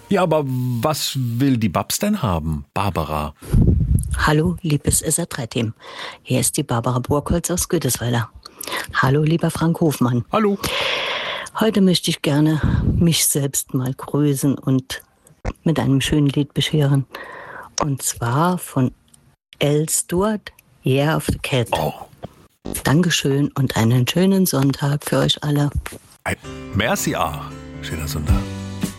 Ja, aber was will die Babs denn haben, Barbara? Hallo, liebes SR3-Team. Hier ist die Barbara Burkholz aus Gütesweiler. Hallo, lieber Frank Hofmann. Hallo. Heute möchte ich gerne mich selbst mal grüßen und mit einem schönen Lied bescheren. Und zwar von L. Stewart, Year of the Cat. Oh. Dankeschön und einen schönen Sonntag für euch alle. Merci auch. Schöner Sonntag.